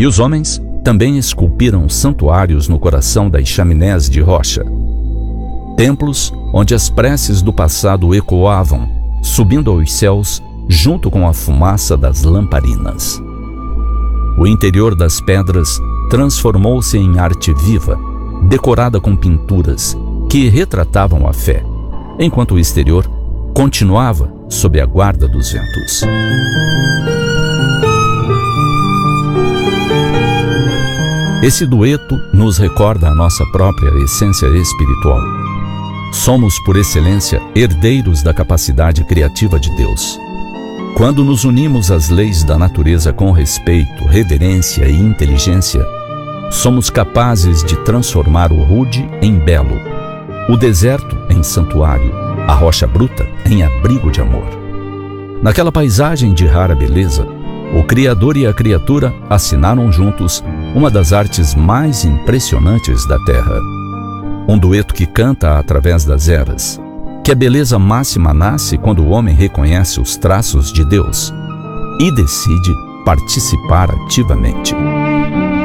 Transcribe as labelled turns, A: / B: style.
A: E os homens também esculpiram santuários no coração das chaminés de rocha. Templos onde as preces do passado ecoavam, subindo aos céus junto com a fumaça das lamparinas. O interior das pedras transformou-se em arte viva, decorada com pinturas que retratavam a fé, enquanto o exterior continuava sob a guarda dos ventos. Esse dueto nos recorda a nossa própria essência espiritual. Somos, por excelência, herdeiros da capacidade criativa de Deus. Quando nos unimos às leis da natureza com respeito, reverência e inteligência, somos capazes de transformar o rude em belo, o deserto em santuário, a rocha bruta em abrigo de amor. Naquela paisagem de rara beleza, o Criador e a criatura assinaram juntos uma das artes mais impressionantes da Terra. Um dueto que canta através das eras, que a beleza máxima nasce quando o homem reconhece os traços de Deus e decide participar ativamente.